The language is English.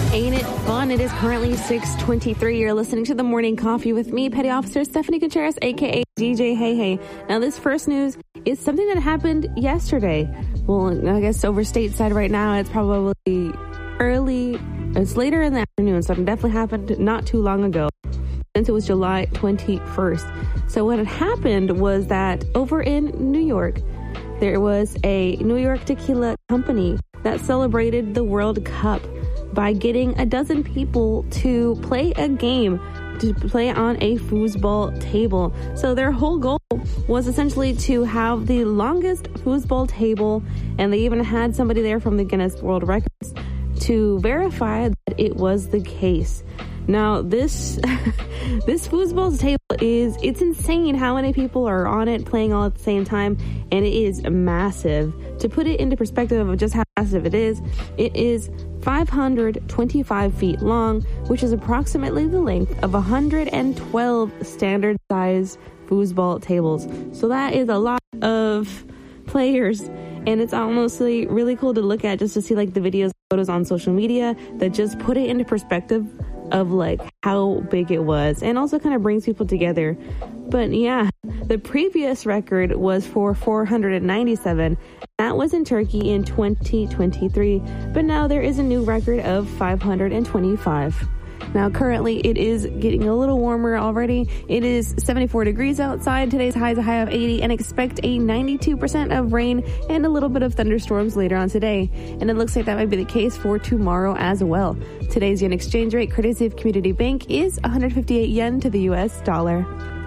Ain't it fun? It is currently 6:23. You're listening to The Morning Coffee with me, Petty Officer Stephanie Gutierrez, a.k.a. DJ Hey Hey. Now, this first news is something that happened yesterday. Well, I guess over stateside right now, it's probably it's later in the afternoon, so it definitely happened not too long ago, since it was July 21st. So what had happened was that over in New York, there was a New York tequila company that celebrated the World Cup by getting a dozen people to play a game, to play on a foosball table. So their whole goal was essentially to have the longest foosball table, and they even had somebody there from the Guinness World Records to verify that it was the case. Now, this foosball table it's insane how many people are on it playing all at the same time, and it is massive. To put it into perspective of just how massive it is 525 feet long, which is approximately the length of 112 standard size foosball tables. So that is a lot of players, and it's honestly really cool to look at, just to see like the videos, photos on social media that just put it into perspective of like how big it was, and also kind of brings people together. But yeah, the previous record was for 497. That was in Turkey in 2023, but now there is a new record of 525. Now, currently, it is getting a little warmer already. It is 74 degrees outside. Today's high is a high of 80, and expect a 92% of rain and a little bit of thunderstorms later on today. And it looks like that might be the case for tomorrow as well. Today's yen exchange rate, courtesy of Community Bank, is 158 yen to the U.S. dollar.